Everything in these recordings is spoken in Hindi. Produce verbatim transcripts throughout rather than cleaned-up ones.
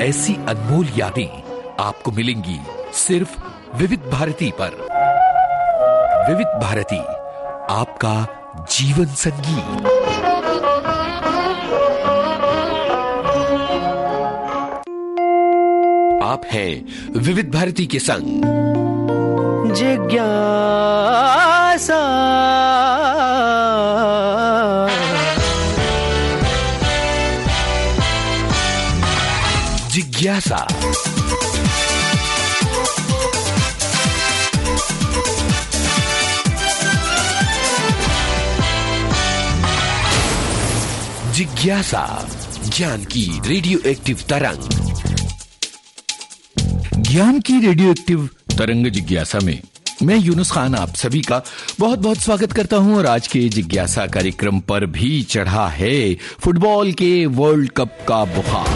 ऐसी अनमोल यादें आपको मिलेंगी सिर्फ विविध भारती पर। विविध भारती, आपका जीवन संगीत। आप हैं विविध भारती के संग। जिज्ञासा जिज्ञासा जिज्ञासा, ज्ञान की रेडियो एक्टिव तरंग। ज्ञान की रेडियो एक्टिव तरंग जिज्ञासा में मैं यूनुस खान आप सभी का बहुत बहुत स्वागत करता हूं। और आज के जिज्ञासा कार्यक्रम पर भी चढ़ा है फुटबॉल के वर्ल्ड कप का बुखार।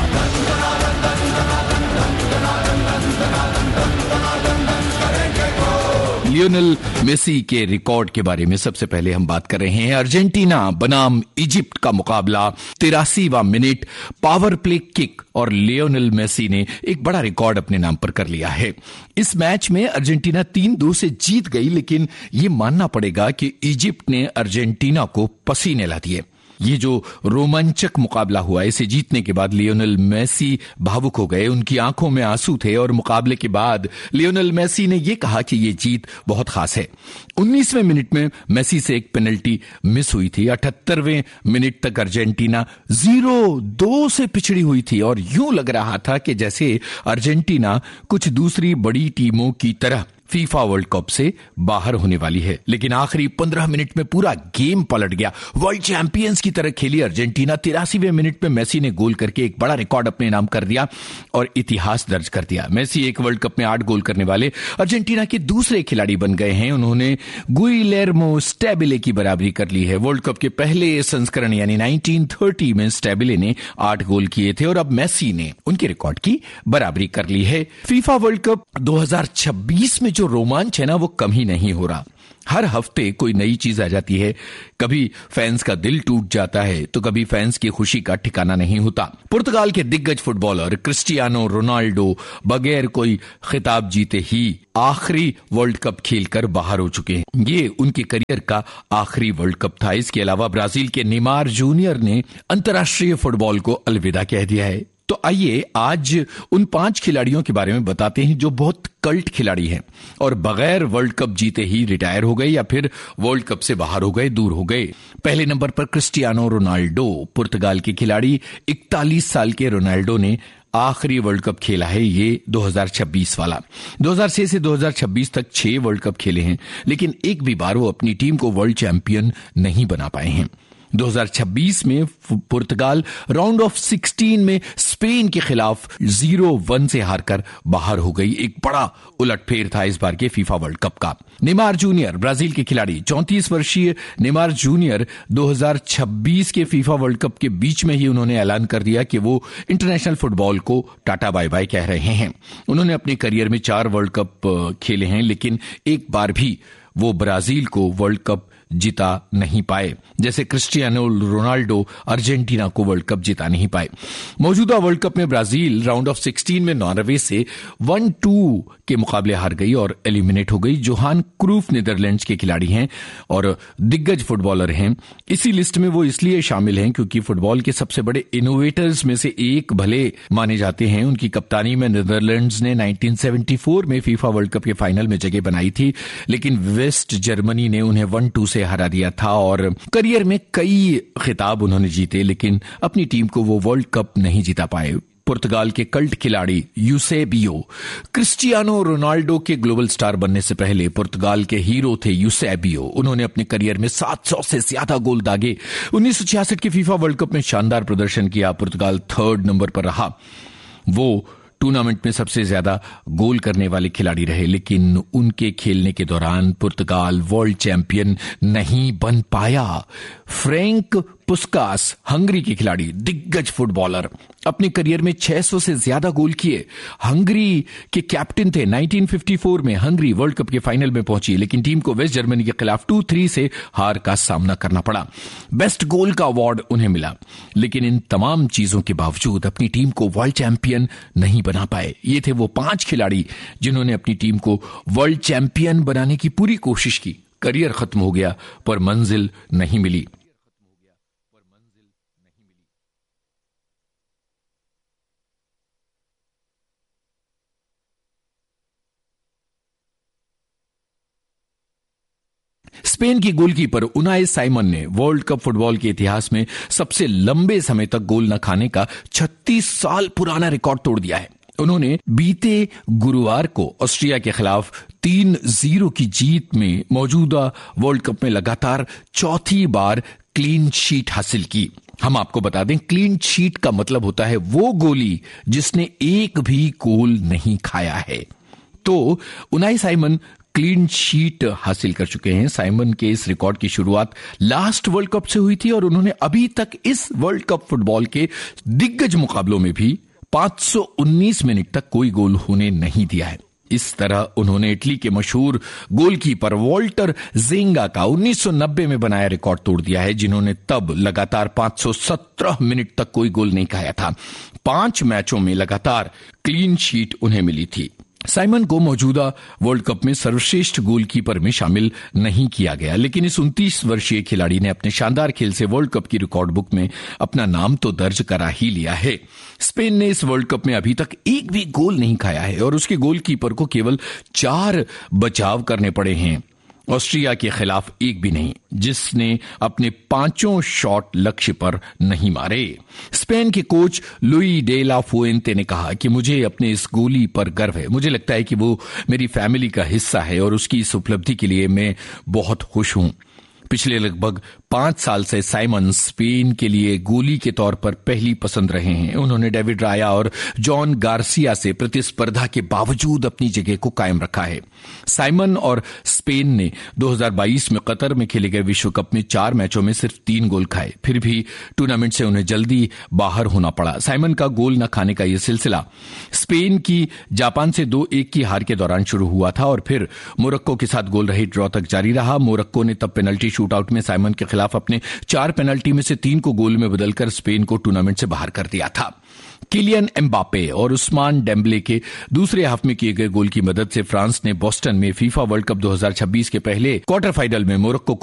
लियोनेल मेसी के रिकॉर्ड के बारे में सबसे पहले हम बात कर रहे हैं। अर्जेंटीना बनाम इजिप्ट का मुकाबला, तिरासीवां मिनट, पावर प्ले किक और लियोनेल मेसी ने एक बड़ा रिकॉर्ड अपने नाम पर कर लिया है। इस मैच में अर्जेंटीना तीन दो से जीत गई, लेकिन यह मानना पड़ेगा कि इजिप्ट ने अर्जेंटीना को पसीने ला दिए। ये जो रोमांचक मुकाबला हुआ, इसे जीतने के बाद लियोनेल मेसी भावुक हो गए, उनकी आंखों में आंसू थे। और मुकाबले के बाद लियोनेल मेसी ने यह कहा कि ये जीत बहुत खास है। उन्नीसवें मिनट में मेसी से एक पेनल्टी मिस हुई थी। अठहत्तरवें मिनट तक अर्जेंटीना जीरो दो से पिछड़ी हुई थी और यूं लग रहा था कि जैसे अर्जेंटीना कुछ दूसरी बड़ी टीमों की तरह फीफा वर्ल्ड कप से बाहर होने वाली है। लेकिन आखिरी पंद्रह मिनट में पूरा गेम पलट गया। वर्ल्ड चैंपियंस की तरह खेली अर्जेंटीना। तिरासीवें मिनट में मेसी ने गोल करके एक बड़ा रिकॉर्ड अपने नाम कर दिया और इतिहास दर्ज कर दिया। मेसी एक वर्ल्ड कप में आठ गोल करने वाले अर्जेंटीना के दूसरे खिलाड़ी बन गए हैं। उन्होंने गुइलेर्मो स्टेबिले की बराबरी कर ली है। वर्ल्ड कप के पहले संस्करण यानी नाइनटीन थर्टी में स्टेबिले ने आठ गोल किए थे और अब मेसी ने उनके रिकॉर्ड की बराबरी कर ली है। फीफा वर्ल्ड कप दो हजार छब्बीस में जो रोमांच है ना, वो कम ही नहीं हो रहा। हर हफ्ते कोई नई चीज आ जाती है। कभी फैंस का दिल टूट जाता है तो कभी फैंस की खुशी का ठिकाना नहीं होता। पुर्तगाल के दिग्गज फुटबॉलर क्रिस्टियानो रोनाल्डो बगैर कोई खिताब जीते ही आखिरी वर्ल्ड कप खेलकर बाहर हो चुके हैं। ये उनके करियर का आखिरी वर्ल्ड कप था। इसके अलावा ब्राजील के नेमार जूनियर ने अंतर्राष्ट्रीय फुटबॉल को अलविदा कह दिया है। तो आइए आज उन पांच खिलाड़ियों के बारे में बताते हैं जो बहुत कल्ट खिलाड़ी हैं और बगैर वर्ल्ड कप जीते ही रिटायर हो गए या फिर वर्ल्ड कप से बाहर हो गए, दूर हो गए। पहले नंबर पर क्रिस्टियानो रोनाल्डो, पुर्तगाल के खिलाड़ी। इकतालीस साल के रोनाल्डो ने आखिरी वर्ल्ड कप खेला है ये दो हजार छब्बीस वाला। दो हजार छह से दो हजार छब्बीस तक छह वर्ल्ड कप खेले हैं, लेकिन एक भी बार वो अपनी टीम को वर्ल्ड चैंपियन नहीं बना पाए हैं। दो हजार छब्बीस में पुर्तगाल राउंड ऑफ सिक्सटीन में स्पेन के खिलाफ जीरो वन से हारकर बाहर हो गई। एक बड़ा उलटफेर था इस बार के फीफा वर्ल्ड कप का। नेमार जूनियर, ब्राजील के खिलाड़ी, चौंतीस वर्षीय नेमार जूनियर दो हजार छब्बीस के फीफा वर्ल्ड कप के बीच में ही उन्होंने ऐलान कर दिया कि वो इंटरनेशनल फुटबॉल को टाटा बाय बाय कह रहे हैं। उन्होंने अपने करियर में चार वर्ल्ड कप खेले हैं, लेकिन एक बार भी वो ब्राजील को वर्ल्ड कप जीता नहीं पाए, जैसे क्रिस्टियानो रोनाल्डो अर्जेंटीना को वर्ल्ड कप जिता नहीं पाए। मौजूदा वर्ल्ड कप में ब्राजील राउंड ऑफ सिक्सटीन में नॉर्वे से वन टू के मुकाबले हार गई और एलिमिनेट हो गई। जोहान क्रूफ नीदरलैंड्स के खिलाड़ी हैं और दिग्गज फुटबॉलर हैं। इसी लिस्ट में वो इसलिए शामिल हैं क्योंकि फुटबॉल के सबसे बड़े इनोवेटर्स में से एक भले माने जाते हैं। उनकी कप्तानी में नीदरलैंड्स ने नाइनटीन सेवेंटी फोर में फीफा वर्ल्ड कप के फाइनल में जगह बनाई थी, लेकिन वेस्ट जर्मनी ने उन्हें वन टू से हरा दिया था। और करियर में कई खिताब उन्होंने जीते, लेकिन अपनी टीम को वो वर्ल्ड कप नहीं जीता पाए। पुर्तगाल के कल्ट खिलाड़ी यूसेबियो, क्रिस्टियानो रोनाल्डो के ग्लोबल स्टार बनने से पहले पुर्तगाल के हीरो थे यूसेबियो। उन्होंने अपने करियर में सात सौ से ज्यादा गोल दागे। उन्नीस सौ छियासठ के फीफा वर्ल्ड कप में शानदार प्रदर्शन किया। पुर्तगाल थर्ड नंबर पर रहा। वो टूर्नामेंट में सबसे ज्यादा गोल करने वाले खिलाड़ी रहे, लेकिन उनके खेलने के दौरान पुर्तगाल वर्ल्ड चैंपियन नहीं बन पाया। फ्रैंक पुस्कास हंगरी के खिलाड़ी, दिग्गज फुटबॉलर, अपने करियर में छह सौ से ज्यादा गोल किए, हंगरी के कैप्टन थे। नाइनटीन फिफ्टी फोर में हंगरी वर्ल्ड कप के फाइनल में पहुंची, लेकिन टीम को वेस्ट जर्मनी के खिलाफ टू थ्री से हार का सामना करना पड़ा। बेस्ट गोल का अवार्ड उन्हें मिला, लेकिन इन तमाम चीजों के बावजूद अपनी टीम को वर्ल्ड चैंपियन नहीं बना पाए। ये थे वो पांच खिलाड़ी जिन्होंने अपनी टीम को वर्ल्ड चैंपियन बनाने की पूरी कोशिश की। करियर खत्म हो गया पर मंजिल नहीं मिली। स्पेन की गोलकीपर उनाई साइमन ने वर्ल्ड कप फुटबॉल के इतिहास में सबसे लंबे समय तक गोल न खाने का छत्तीस साल पुराना रिकॉर्ड तोड़ दिया है। उन्होंने बीते गुरुवार को ऑस्ट्रिया के खिलाफ तीन जीरो की जीत में मौजूदा वर्ल्ड कप में लगातार चौथी बार क्लीन शीट हासिल की। हम आपको बता दें, क्लीन शीट का मतलब होता है वो गोली जिसने एक भी गोल नहीं खाया है। तो उनाई साइमन क्लीन शीट हासिल कर चुके हैं। साइमन के इस रिकॉर्ड की शुरुआत लास्ट वर्ल्ड कप से हुई थी और उन्होंने अभी तक इस वर्ल्ड कप फुटबॉल के दिग्गज मुकाबलों में भी पांच सौ उन्नीस मिनट तक कोई गोल होने नहीं दिया है। इस तरह उन्होंने इटली के मशहूर गोलकीपर वॉल्टर जेंगा का उन्नीस सौ नब्बे में बनाया रिकॉर्ड तोड़ दिया है, जिन्होंने तब लगातार पांच सौ सत्रह मिनट तक कोई गोल नहीं खाया था। पांच मैचों में लगातार क्लीन शीट उन्हें मिली थी। साइमन को मौजूदा वर्ल्ड कप में सर्वश्रेष्ठ गोलकीपर में शामिल नहीं किया गया, लेकिन इस उनतीस वर्षीय खिलाड़ी ने अपने शानदार खेल से वर्ल्ड कप की रिकॉर्ड बुक में अपना नाम तो दर्ज करा ही लिया है। स्पेन ने इस वर्ल्ड कप में अभी तक एक भी गोल नहीं खाया है और उसके गोलकीपर को केवल चार बचाव करने पड़े हैं। ऑस्ट्रिया के खिलाफ एक भी नहीं, जिसने अपने पांचों शॉट लक्ष्य पर नहीं मारे। स्पेन के कोच लुई डे ला फुएंते ने कहा कि मुझे अपने इस गोली पर गर्व है। मुझे लगता है कि वो मेरी फैमिली का हिस्सा है और उसकी इस उपलब्धि के लिए मैं बहुत खुश हूं। पिछले लगभग पांच साल से साइमन स्पेन के लिए गोली के तौर पर पहली पसंद रहे हैं। उन्होंने डेविड राया और जॉन गार्सिया से प्रतिस्पर्धा के बावजूद अपनी जगह को कायम रखा है। साइमन और स्पेन ने दो हज़ार बाईस में कतर में खेले गए विश्व कप में चार मैचों में सिर्फ तीन गोल खाए, फिर भी टूर्नामेंट से उन्हें जल्दी बाहर होना पड़ा। साइमन का गोल न खाने का यह सिलसिला स्पेन की जापान से दो एक की हार के दौरान शुरू हुआ था और फिर मोरक्को के साथ गोल रहित ड्रॉ तक जारी रहा। मोरक्को ने तब पेनल्टी शूटआउट में साइमन के खिलाफ अपने चार पेनल्टी में से तीन को गोल में बदलकर स्पेन को टूर्नामेंट से बाहर कर दिया था। किलियन एम्बापे और उस्मान डेम्बले के दूसरे हाफ में किए गए गोल की मदद से फ्रांस ने बोस्टन में फीफा वर्ल्ड कप दो हज़ार छब्बीस के पहले क्वार्टर फाइनल में मोरक्को